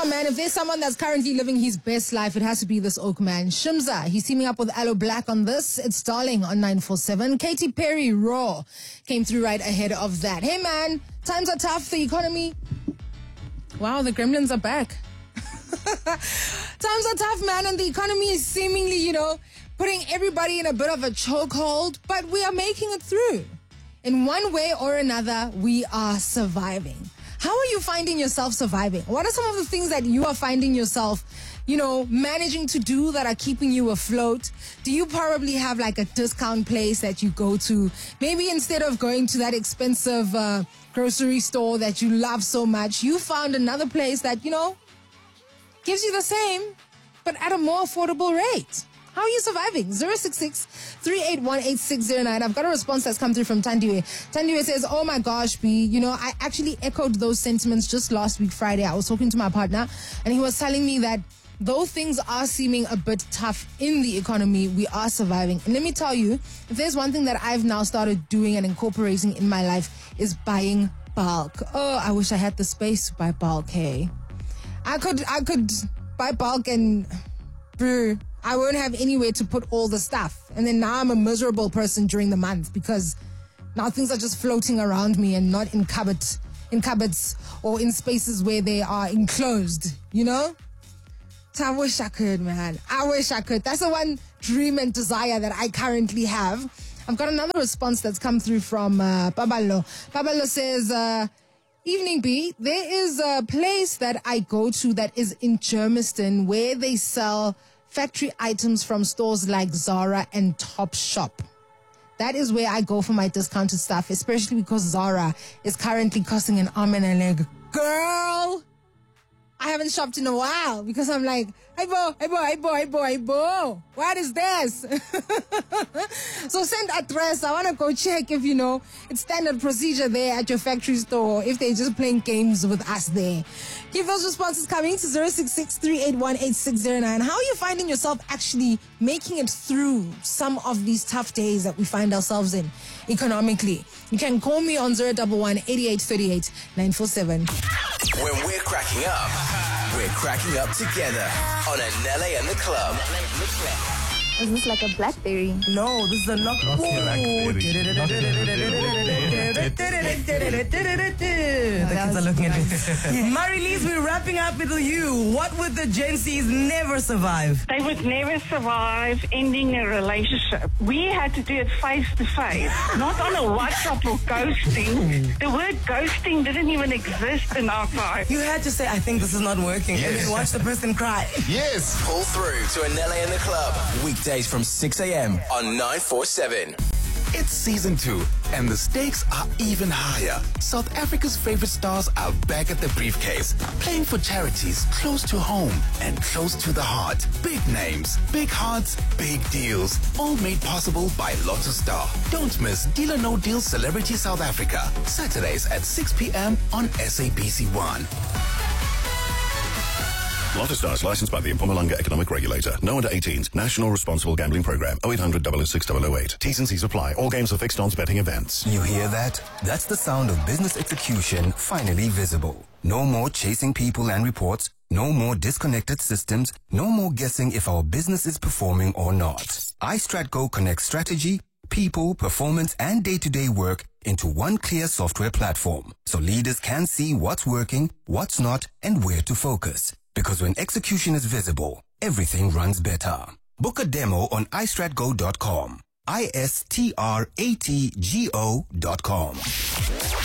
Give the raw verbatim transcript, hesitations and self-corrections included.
man, if there's someone that's currently living his best life, it has to be this Oak man. Shimza, he's teaming up with Aloe Black on this. It's Darling on nine four seven. Katy Perry, Raw, came through right ahead of that. Hey man, times are tough, the economy. Wow, the gremlins are back. Times are tough, man, and the economy is seemingly, you know, putting everybody in a bit of a chokehold, but we are making it through. In one way or another, we are surviving. How are you finding yourself surviving? What are some of the things that you are finding yourself, you know, managing to do that are keeping you afloat? Do you probably have like a discount place that you go to? Maybe instead of going to that expensive uh, grocery store that you love so much, you found another place that, you know, gives you the same, but at a more affordable rate. How are you surviving? zero six six, three eight one, eight six zero nine. I've got a response that's come through from Tandiwe. Tandiwe says, oh my gosh, B, you know, I actually echoed those sentiments just last week, Friday. I was talking to my partner and he was telling me that though things are seeming a bit tough in the economy, we are surviving. And let me tell you, if there's one thing that I've now started doing and incorporating in my life is buying bulk. Oh, I wish I had the space to buy bulk, hey. I could, I could buy bulk and, brew. I won't have anywhere to put all the stuff. And then now I'm a miserable person during the month because now things are just floating around me and not in cupboards, in cupboards or in spaces where they are enclosed, you know? So I wish I could, man. I wish I could. That's the one dream and desire that I currently have. I've got another response that's come through from uh, Babalo. Babalo says, uh, evening B, there is a place that I go to that is in Germiston where they sell factory items from stores like Zara and Topshop. That is where I go for my discounted stuff, especially because Zara is currently costing an arm and a leg. Girl, I haven't shopped in a while because I'm like, hey bo, hey bo, hey bo, hey bo, hey bo, what is this? So send address. I want to go check if, you know, it's standard procedure there at your factory store, if they're just playing games with us there. Keep those responses coming to zero six six, three eight one, eight six zero nine. How are you finding yourself actually making it through some of these tough days that we find ourselves in economically? You can call me on zero one one, eight eight three eight, nine four seven. When we're cracking up, we're cracking up together on Anele and the Club. Is this like a Blackberry? No, this is a knock. The kids are looking at me. Marie-Lise, we're wrapping up with you. What would the Gen Zs never survive? They would never survive ending a relationship. We had to do it face to face, not on a WhatsApp or ghosting. The word ghosting didn't even exist in our time. You had to say, I think this is not working, Yes. and then watch the person cry. Yes. Pull through to Anele and the Club. Weekdays from six a.m. on nine four seven. It's season two, and the stakes are even higher. South Africa's favorite stars are back at the briefcase, playing for charities close to home and close to the heart. Big names, big hearts, big deals, all made possible by Lotto Star. Don't miss Deal or No Deal Celebrity South Africa, Saturdays at six p.m. on S A B C one. Lotto Stars licensed by the Mpumalanga Economic Regulator. No under eighteens. National Responsible Gambling Program. oh eight hundred, double oh six, double oh eight. T's and C's apply. All games are fixed odds betting events. You hear that? That's the sound of business execution finally visible. No more chasing people and reports. No more disconnected systems. No more guessing if our business is performing or not. iStratGo connects strategy, people, performance, and day-to-day work into one clear software platform. So leaders can see what's working, what's not, and where to focus. Because when execution is visible, everything runs better. Book a demo on i strat go dot com. I S T R A T G O dot com.